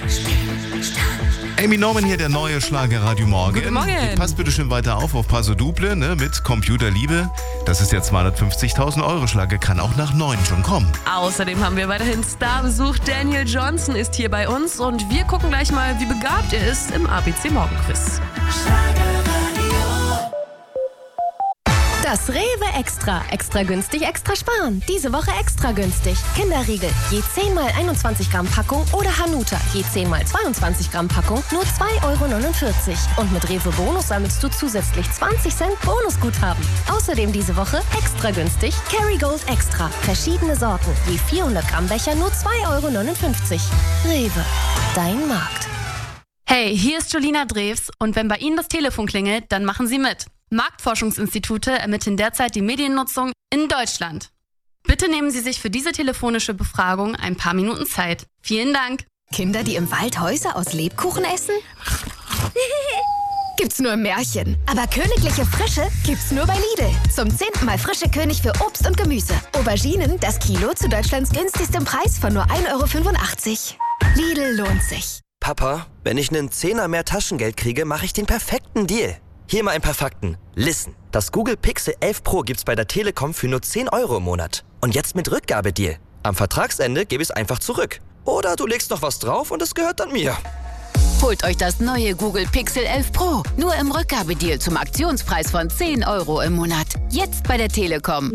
Amy Norman hier, der neue Schlagerradio Morgen. Guten Morgen. Passt bitte schön weiter auf Paso Duple, ne, mit Computerliebe. Das ist der 250.000 € Schlager, kann auch nach 9 schon kommen. Außerdem haben wir weiterhin Starbesuch. Daniel Johnson ist hier bei uns und wir gucken gleich mal, wie begabt er ist im ABC Morgenquiz. Das Rewe Extra. Extra günstig, extra sparen. Diese Woche extra günstig. Kinderriegel, je 10 mal 21 Gramm Packung oder Hanuta, je 10 mal 22 Gramm Packung, nur 2,49 €. Und mit Rewe Bonus sammelst du zusätzlich 20 Cent Bonusguthaben. Außerdem diese Woche extra günstig Kerrygold Extra. Verschiedene Sorten, je 400 Gramm Becher, nur 2,59 €. Rewe, dein Markt. Hey, hier ist Julina Drews und wenn bei Ihnen das Telefon klingelt, dann machen Sie mit. Marktforschungsinstitute ermitteln derzeit die Mediennutzung in Deutschland. Bitte nehmen Sie sich für diese telefonische Befragung ein paar Minuten Zeit. Vielen Dank. Kinder, die im Wald Häuser aus Lebkuchen essen? Gibt's nur im Märchen. Aber königliche Frische gibt's nur bei Lidl. Zum 10. Mal frische König für Obst und Gemüse. Auberginen, das Kilo zu Deutschlands günstigstem Preis von nur 1,85 €. Lidl lohnt sich. Papa, wenn ich einen Zehner mehr Taschengeld kriege, mache ich den perfekten Deal. Hier mal ein paar Fakten. Listen, das Google Pixel 11 Pro gibt's bei der Telekom für nur 10 € im Monat. Und jetzt mit Rückgabedeal. Am Vertragsende gebe ich es einfach zurück. Oder du legst noch was drauf und es gehört dann mir. Holt euch das neue Google Pixel 11 Pro. Nur im Rückgabedeal zum Aktionspreis von 10 € im Monat. Jetzt bei der Telekom.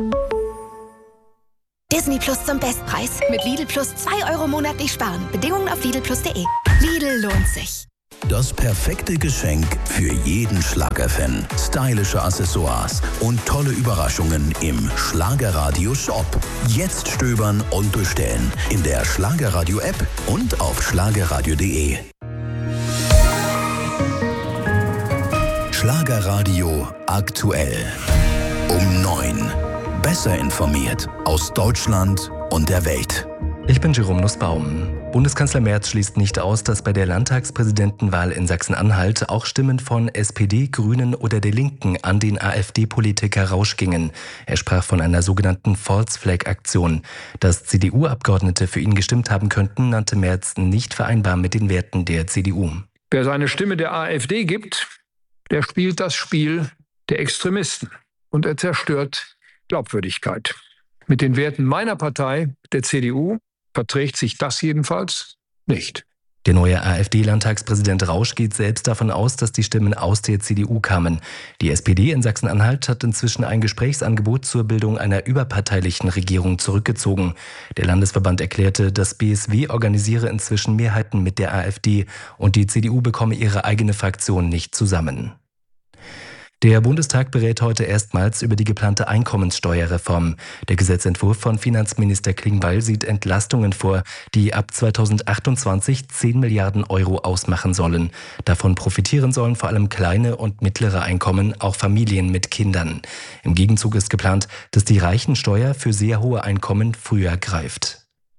Disney Plus zum Bestpreis. Mit Lidl Plus 2 € monatlich sparen. Bedingungen auf lidlplus.de. Lidl lohnt sich. Das perfekte Geschenk für jeden Schlagerfan. Stylische Accessoires und tolle Überraschungen im Schlagerradio Shop. Jetzt stöbern und bestellen in der Schlagerradio App und auf schlagerradio.de. Schlagerradio aktuell. Um 9. Besser informiert aus Deutschland und der Welt. Ich bin Jerome Nussbaum. Bundeskanzler Merz schließt nicht aus, dass bei der Landtagspräsidentenwahl in Sachsen-Anhalt auch Stimmen von SPD, Grünen oder der Linken an den AfD-Politiker Rausch gingen. Er sprach von einer sogenannten False-Flag-Aktion. Dass CDU-Abgeordnete für ihn gestimmt haben könnten, nannte Merz nicht vereinbar mit den Werten der CDU. Wer seine Stimme der AfD gibt, der spielt das Spiel der Extremisten und er zerstört Glaubwürdigkeit. Mit den Werten meiner Partei, der CDU, verträgt sich das jedenfalls nicht. Der neue AfD-Landtagspräsident Rausch geht selbst davon aus, dass die Stimmen aus der CDU kamen. Die SPD in Sachsen-Anhalt hat inzwischen ein Gesprächsangebot zur Bildung einer überparteilichen Regierung zurückgezogen. Der Landesverband erklärte, das BSW organisiere inzwischen Mehrheiten mit der AfD und die CDU bekomme ihre eigene Fraktion nicht zusammen. Der Bundestag berät heute erstmals über die geplante Einkommenssteuerreform. Der Gesetzentwurf von Finanzminister Klingbeil sieht Entlastungen vor, die ab 2028 10 Milliarden € ausmachen sollen. Davon profitieren sollen vor allem kleine und mittlere Einkommen, auch Familien mit Kindern. Im Gegenzug ist geplant, dass die Reichensteuer für sehr hohe Einkommen früher greift.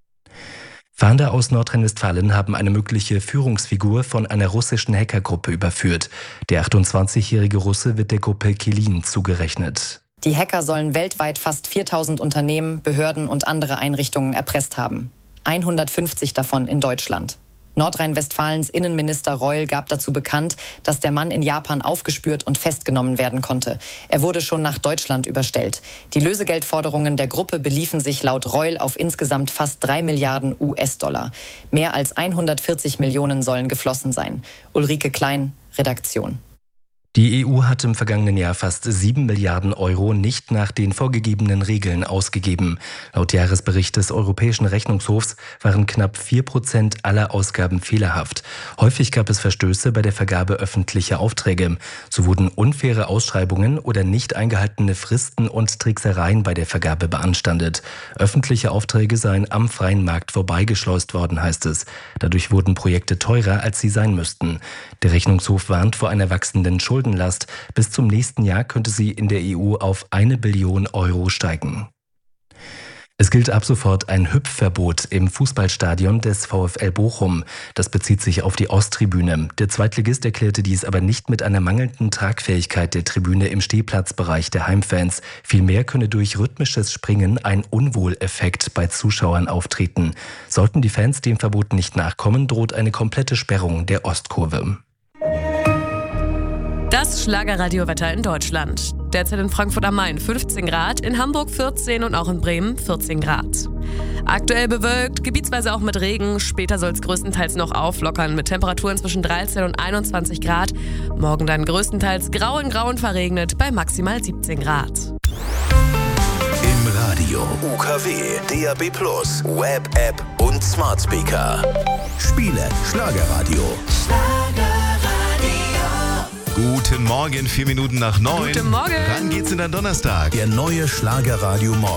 Fahnder aus Nordrhein-Westfalen haben eine mögliche Führungsfigur von einer russischen Hackergruppe überführt. Der 28-jährige Russe wird der Gruppe Kilin zugerechnet. Die Hacker sollen weltweit fast 4000 Unternehmen, Behörden und andere Einrichtungen erpresst haben. 150 davon in Deutschland. Nordrhein-Westfalens Innenminister Reul gab dazu bekannt, dass der Mann in Japan aufgespürt und festgenommen werden konnte. Er wurde schon nach Deutschland überstellt. Die Lösegeldforderungen der Gruppe beliefen sich laut Reul auf insgesamt fast 3 Milliarden US-Dollar. Mehr als 140 Millionen sollen geflossen sein. Ulrike Klein, Redaktion. Die EU hat im vergangenen Jahr fast 7 Milliarden € nicht nach den vorgegebenen Regeln ausgegeben. Laut Jahresbericht des Europäischen Rechnungshofs waren knapp 4% aller Ausgaben fehlerhaft. Häufig gab es Verstöße bei der Vergabe öffentlicher Aufträge. So wurden unfaire Ausschreibungen oder nicht eingehaltene Fristen und Tricksereien bei der Vergabe beanstandet. Öffentliche Aufträge seien am freien Markt vorbeigeschleust worden, heißt es. Dadurch wurden Projekte teurer, als sie sein müssten. Der Rechnungshof warnt vor einer wachsenden Schuldenlast. Bis zum nächsten Jahr könnte sie in der EU auf 1 Billion € steigen. Es gilt ab sofort ein Hüpfverbot im Fußballstadion des VfL Bochum. Das bezieht sich auf die Osttribüne. Der Zweitligist erklärte dies aber nicht mit einer mangelnden Tragfähigkeit der Tribüne im Stehplatzbereich der Heimfans. Vielmehr könne durch rhythmisches Springen ein Unwohleffekt bei Zuschauern auftreten. Sollten die Fans dem Verbot nicht nachkommen, droht eine komplette Sperrung der Ostkurve. Das Schlagerradiowetter in Deutschland. Derzeit in Frankfurt am Main 15 Grad, in Hamburg 14 und auch in Bremen 14 Grad. Aktuell bewölkt, gebietsweise auch mit Regen. Später soll es größtenteils noch auflockern mit Temperaturen zwischen 13 und 21 Grad. Morgen dann größtenteils grau in grau und verregnet bei maximal 17 Grad. Im Radio, UKW, DAB+, Web-App und Smart Speaker. Spiele Schlagerradio. Guten Morgen, 4 Minuten nach 9. Guten Morgen. Wann geht's in den Donnerstag? Der neue Schlagerradio Morgen.